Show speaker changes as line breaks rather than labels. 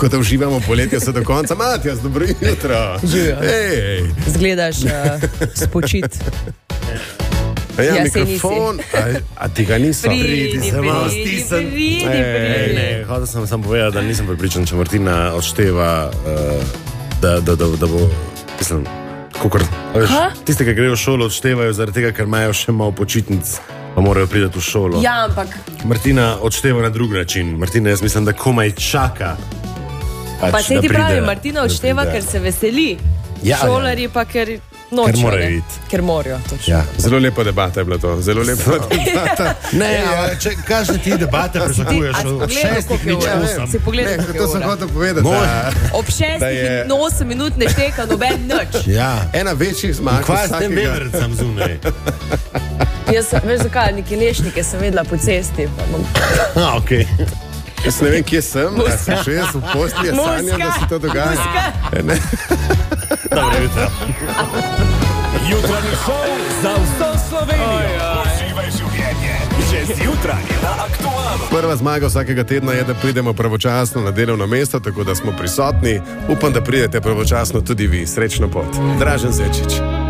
Tako da uživamo poletje vse do konca. Matjaž, dobro jutro.
Zgledaš spočit.
Ja, mikrofon. A ti ga nisem?
Pridi.
Hodil sem samo povedati, da nisem pripričan, če Martina odšteva, da bo, mislim, tiste, ki grejo v šolo, odštevajo zaradi tega, ker imajo še malo počitnic, pa morajo priti v šolo.
Ja, ampak...
Martina odšteva na drug način. Martina, jaz mislim, da komaj čaka.
Pa se ti pravi, Martina odšteva, ker se veseli. Šolari pa, ker nočejo.
Ker morajo iti.
Ker morajo, točno.
Ja. Zelo lepa debata je bila to. Zelo lepa debata.
Kakšne ti debate pričakuješ?
Ob 6:08. Si pogledaj, koliko je ura.
To sem hotel povedati.
Ob 6:08 minut ne šteka noben nič.
Ja.
Ena večjih zmag.
Kva s tem vevercem zunaj?
Veš zakaj, neki lešnike sem vedela po cesti.
Okej.
Jaz ne vem, kje sem, a sem še jaz v postelji, sanjam, da se to dogaja.
Dobro jutro.
Jutranji šov za vso Slovenijo. Uživaj življenje, že zjutraj na Aktualu.
Prva zmaga vsakega tedna je, da pridemo pravočasno na delovno mesto, tako da smo prisotni. Upam, da pridete pravočasno tudi vi. Srečno pot. Dražen Zečič.